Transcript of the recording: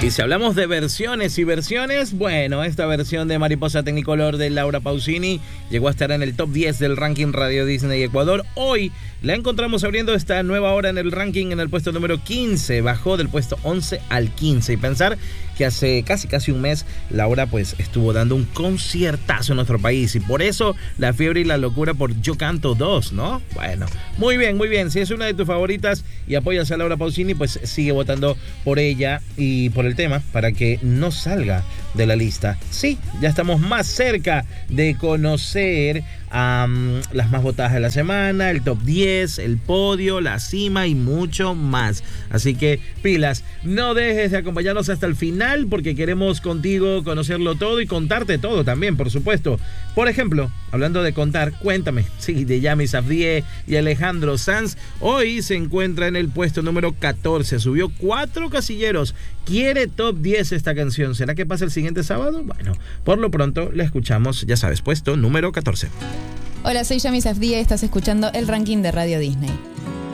Y si hablamos de versiones y versiones, bueno, esta versión de Mariposa Technicolor de Laura Pausini llegó a estar en el top 10 del ranking Radio Disney Ecuador. Hoy la encontramos abriendo esta nueva hora en el ranking en el puesto número 15. Bajó del puesto 11 al 15. Y pensar que hace casi un mes Laura pues estuvo dando un conciertazo en nuestro país. Y por eso la fiebre y la locura por Yo Canto 2, ¿no? Bueno, muy bien, muy bien. Si es una de tus favoritas y apoyas a Laura Pausini, pues sigue votando por ella y por el tema para que no salga de la lista. Sí, ya estamos más cerca de conocer las más votadas de la semana, el top 10, el podio, la cima y mucho más. Así que pilas, no dejes de acompañarnos hasta el final porque queremos contigo conocerlo todo y contarte todo también, por supuesto. Por ejemplo, hablando de contar, cuéntame, sí, de Yami Safdie y Alejandro Sanz. Hoy se encuentra en el puesto número 14, subió 4 casilleros. Quiere top 10 esta canción. ¿Será que pasa el siguiente sábado? Bueno, por lo pronto la escuchamos, ya sabes, puesto número 14. Hola, soy Yami Safdie y estás escuchando el ranking de Radio Disney.